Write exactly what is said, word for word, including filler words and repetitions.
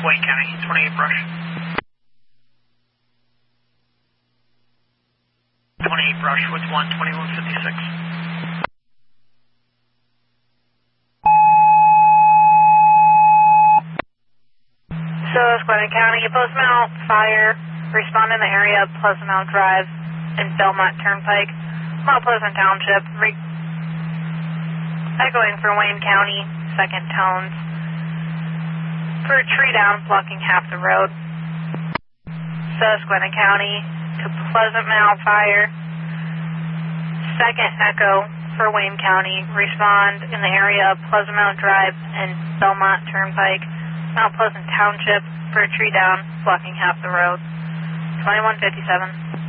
Wayne County, twenty-eight brush. twenty-eight brush with one, twenty-one fifty-six. Susquehanna County, Pleasant Mount Fire, respond in the area of Pleasant Mount Drive and Belmont Turnpike, Mount Pleasant Township, re echoing for Wayne County, second tones, for a tree down blocking half the road. Susquehanna County to Pleasant Mount Fire, second echo for Wayne County, respond in the area of Pleasant Mount Drive and Belmont Turnpike, Mount Pleasant Township, for a tree down blocking half the road. twenty-one fifty-seven.